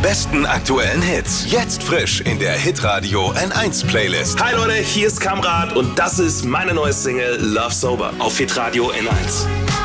besten aktuellen Hits. Jetzt frisch in der Hitradio N1 Playlist. Hi Leute, hier ist Kamrat und das ist meine neue Single Love Sober auf Hitradio N1.